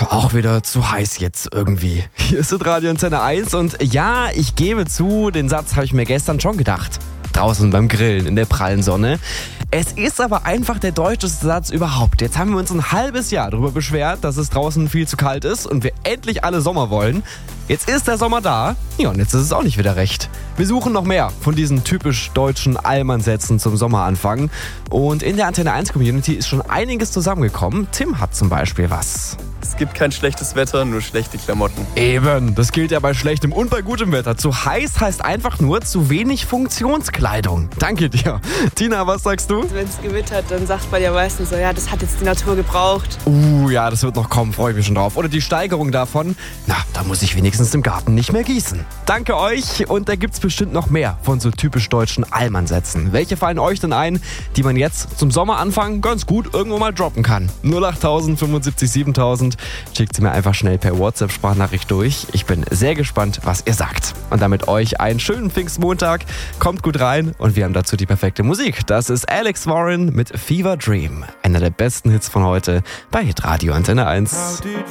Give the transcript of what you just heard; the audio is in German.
Auch wieder zu heiß jetzt irgendwie. Hier ist Radio Antenne 1 und ja, ich gebe zu, den Satz habe ich mir gestern schon gedacht. Draußen beim Grillen in der prallen Sonne. Es ist aber einfach der deutscheste Satz überhaupt. Jetzt haben wir uns ein halbes Jahr darüber beschwert, dass es draußen viel zu kalt ist und wir endlich alle Sommer wollen. Jetzt ist der Sommer da, ja, und jetzt ist es auch nicht wieder recht. Wir suchen noch mehr von diesen typisch deutschen Allmannsätzen zum Sommeranfang. Und in der Antenne 1 Community ist schon einiges zusammengekommen. Tim hat zum Beispiel was. Es gibt kein schlechtes Wetter, nur schlechte Klamotten. Eben, das gilt ja bei schlechtem und bei gutem Wetter. Zu heiß heißt einfach nur zu wenig Funktionskleidung. Danke dir. Tina, was sagst du? Wenn es gewittert, dann sagt man ja meistens so, ja, das hat jetzt die Natur gebraucht. Ja, das wird noch kommen, freue ich mich schon drauf. Oder die Steigerung davon, na, da muss ich wenigstens im Garten nicht mehr gießen. Danke euch und da gibt's bestimmt noch mehr von so typisch deutschen Allmannsätzen. Welche fallen euch denn ein, die man jetzt zum Sommeranfang ganz gut irgendwo mal droppen kann? 08000 75 7000. Schickt sie mir einfach schnell per WhatsApp-Sprachnachricht durch. Ich bin sehr gespannt, was ihr sagt. Und damit euch einen schönen Pfingstmontag. Kommt gut rein und wir haben dazu die perfekte Musik. Das ist Alex Warren mit Fever Dream. Einer der besten Hits von heute bei Hitradio Antenne 1.